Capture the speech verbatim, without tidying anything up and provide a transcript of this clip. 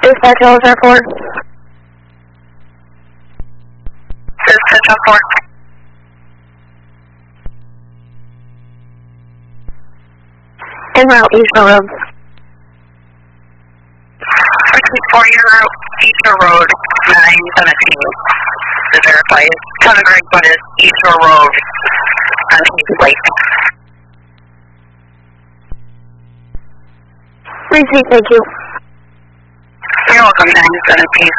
Dispatch L S R four. Dispatch L S R four. En route, Eastern Road. sixty-four, en route, Eastern Road, nine seventeen. To verify, it's Cousin Greg, but it's Eastern Road, on East Lake. Receipt, thank you. You're welcome, nine seventeen.